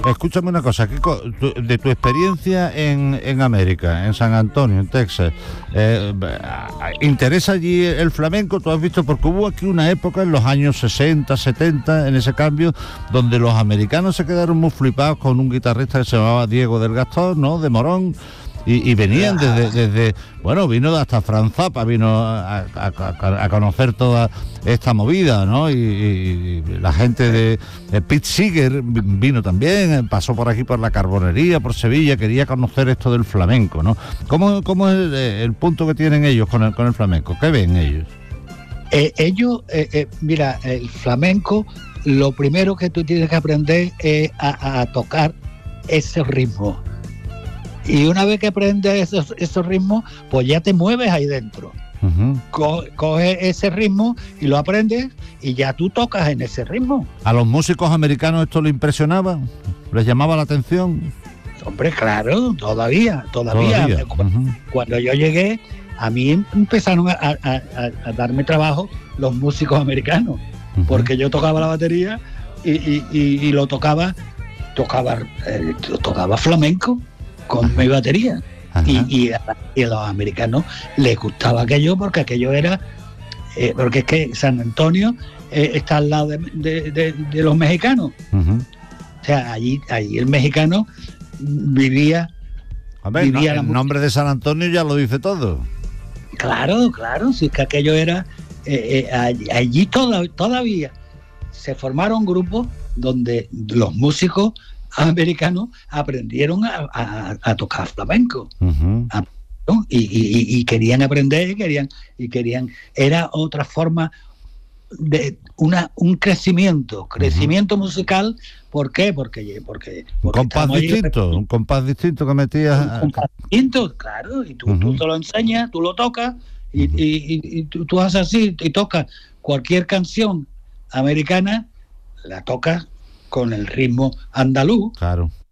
Escúchame una cosa, Kiko, de tu experiencia en América, en San Antonio, en Texas, ¿interesa allí el flamenco? Tú has visto, porque hubo aquí una época en los años 60, 70, en ese cambio, donde los americanos se quedaron muy flipados con un guitarrista que se llamaba Diego del Gastón, ¿no?, de Morón. Y venían desde, bueno, vino hasta Franz Zappa, vino a conocer toda esta movida, ¿no? Y la gente de Pete Seeger vino también, pasó por aquí por la Carbonería, por Sevilla, quería conocer esto del flamenco, ¿no? ¿Cómo es el punto que tienen ellos con el flamenco? ¿Qué ven ellos? Mira, el flamenco, lo primero que tú tienes que aprender es a tocar ese ritmo. Y una vez que aprendes esos ritmos, pues ya te mueves ahí dentro. Uh-huh. Coges ese ritmo y lo aprendes y ya tú tocas en ese ritmo. ¿A los músicos americanos esto les impresionaba? ¿Les llamaba la atención? Hombre, claro, todavía. Uh-huh. Cuando yo llegué, a mí empezaron a darme trabajo los músicos americanos, uh-huh, porque yo tocaba la batería y lo tocaba flamenco con mi batería. Y a los americanos les gustaba aquello, porque aquello era porque es que San Antonio está al lado de los mexicanos. Uh-huh. O sea, allí el mexicano vivía. Ver, el nombre de San Antonio ya lo dice todo. Claro, si es que aquello era allí todavía se formaron grupos donde los músicos americanos aprendieron a tocar flamenco. Uh-huh. Y querían aprender, querían era otra forma de un crecimiento musical. ¿Por qué? Porque un compás distinto que metías. Un compás distinto, claro, y tú, uh-huh, tú te lo enseñas, tú lo tocas y tú haces así y tocas cualquier canción americana, la tocas con el ritmo andaluz. Claro.